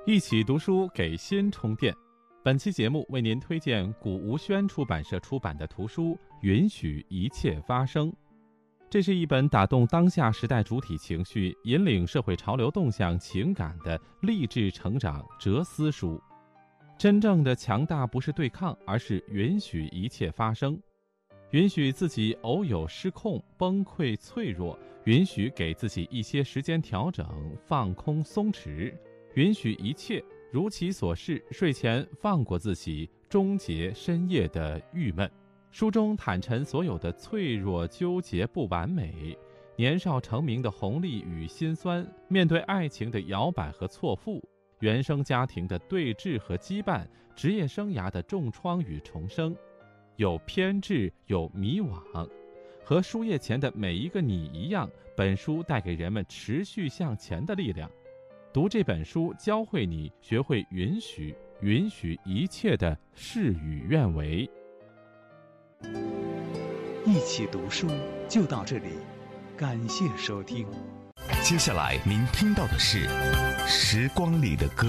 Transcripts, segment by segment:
一起读书给心充电。本期节目为您推荐古吴轩出版社出版的图书《允许一切发生》。这是一本打动当下时代主体情绪、引领社会潮流动向情感的励志成长哲思书。真正的强大不是对抗，而是允许一切发生。允许自己偶有失控、崩溃、脆弱，允许给自己一些时间调整、放空、松弛，允许一切如其所是，睡前放过自己，终结深夜的郁闷。书中坦陈所有的脆弱、纠结、不完美，年少成名的红利与辛酸，面对爱情的摇摆和错付，原生家庭的对峙和羁绊，职业生涯的重创与重生。有偏执，有迷惘，和书页前的每一个你一样，本书带给人们持续向前的力量。读这本书，教会你学会允许一切的事与愿违。 一起读书就到这里，感谢收听。 接下来您听到的是《时光里的歌》。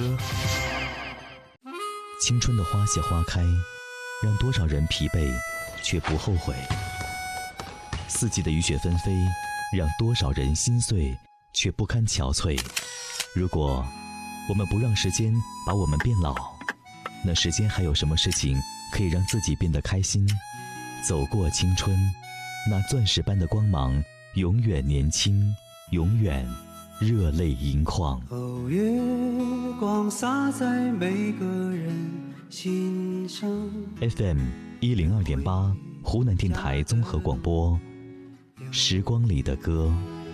青春的花谢花开，让多少人疲惫却不后悔；四季的雨雪纷飞，让多少人心碎却不堪憔悴。如果我们不让时间把我们变老，那时间还有什么事情可以让自己变得开心？走过青春，那钻石般的光芒，永远年轻，永远热泪盈眶。 哦，月光洒在每个人心上。 FM 102.8，湖南电台综合广播，时光里的歌。